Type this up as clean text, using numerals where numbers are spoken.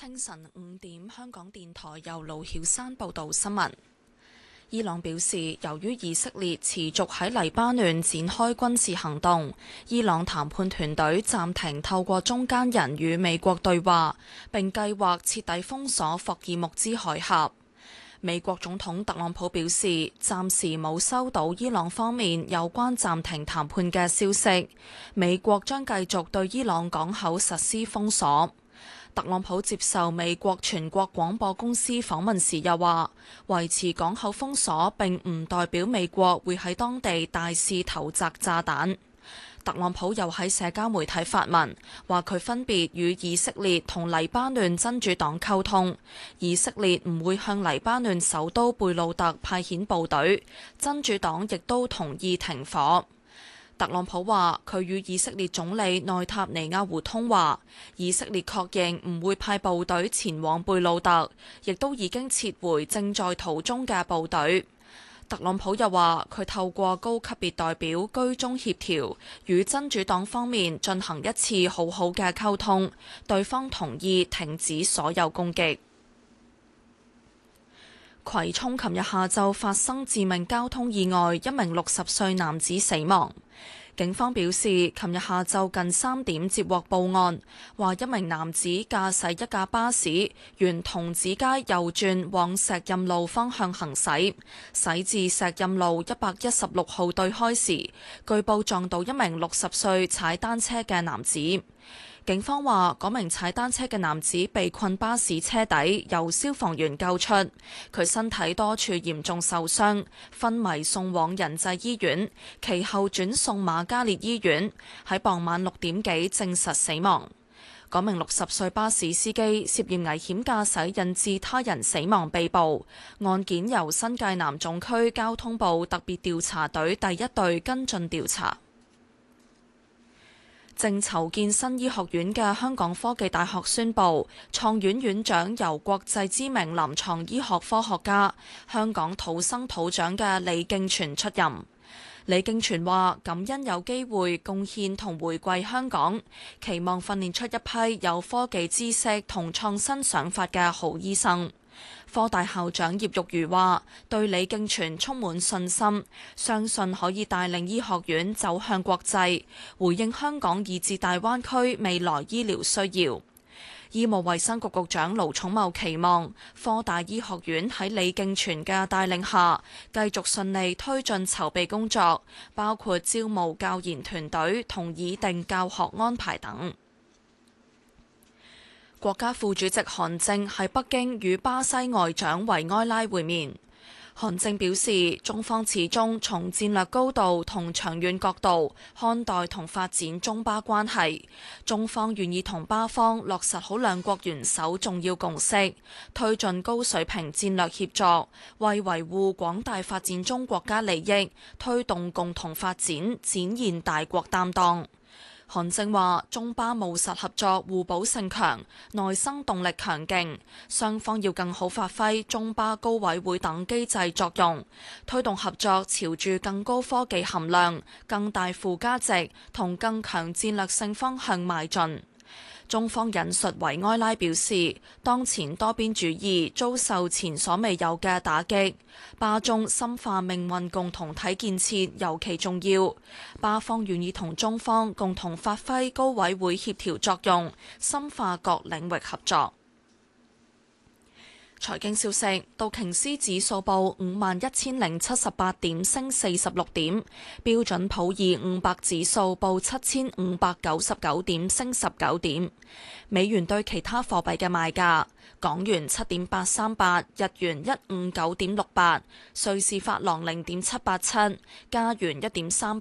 清晨5點，香港電台由盧曉山報道新聞。伊朗表示，由於以色列持續喺黎巴嫩展開軍事行動，伊朗談判團隊暫停透過中間人與美國對話，並計劃徹底封鎖霍爾木茲海峽。美國總統特朗普表示，暫時冇收到伊朗方面有關暫停談判嘅消息，美國將繼續對伊朗港口實施封鎖。特朗普接受美國全國廣播公司訪問時又話，維持港口封鎖並唔代表美國會喺當地大肆投擲炸彈。特朗普又喺社交媒體發文，話佢分別與以色列同黎巴嫩真主黨溝通，以色列唔會向黎巴嫩首都貝魯特派遣部隊，真主黨亦都同意停火。特朗普話佢與以色列總理內塔尼亞胡通話，以色列確認唔會派部隊前往貝魯特，亦都已經撤回正在途中嘅部隊。特朗普又話佢透過高級別代表居中協調，與真主黨方面進行一次好好嘅溝通，對方同意停止所有攻擊。葵涌琴日下晝發生致命交通意外，一名60歲男子死亡。警方表示，琴日下晝近3點接獲報案，話一名男子駕駛一架巴士沿童子街右轉往石蔭路方向行駛，駛至石蔭路116號對開時，據報撞到一名60歲踩單車嘅男子。警方話，嗰名踩單車嘅男子被困巴士車底，由消防員救出。佢身體多處嚴重受傷，昏迷送往仁濟醫院，其後轉送瑪嘉烈醫院，喺傍晚6點幾證實死亡。嗰名60歲巴士司機涉嫌危險駕駛引致他人死亡被捕，案件由新界南總區交通部特別調查隊第1隊跟進調查。正籌建新醫學院嘅香港科技大學宣布，創院院長由國際知名臨床醫學科學家、香港土生土長嘅李敬全出任。李敬全話：感恩有機會貢獻同回饋香港，期望訓練出一批有科技知識同創新想法嘅好醫生。科大校長葉玉如話：對李敬全充滿信心，相信可以帶領醫學院走向國際，回應香港以至大灣區未來醫療需要。醫務衛生局局長盧寵茂期望科大醫學院喺李敬全嘅帶領下，繼續順利推進籌備工作，包括招募教研團隊同擬定教學安排等。國家副主席韓正喺北京與巴西外長維埃拉會面。韓正表示，中方始終從戰略高度同長遠角度看待同發展中巴關係，中方願意同巴方落實好兩國元首重要共識，推進高水平戰略協作，為維護廣大發展中國家利益，推動共同發展，展現大國擔當。韓正話：中巴務實合作互補性強，內生動力強勁，雙方要更好發揮中巴高委會等機制作用，推動合作朝住更高科技含量、更大附加值同更強戰略性方向邁進。中方引述維埃拉表示，當前多邊主義遭受前所未有嘅打擊，巴中深化命運共同體建設尤其重要。巴方願意同中方共同發揮高委會協調作用，深化各領域合作。財經消息，道瓊斯指數報51,078點，升46點；標準普爾500指數報7,599點，升19點。美元對其他貨幣嘅賣價：港元7.838，日元159.68，瑞士法郎0.787，加元1.386，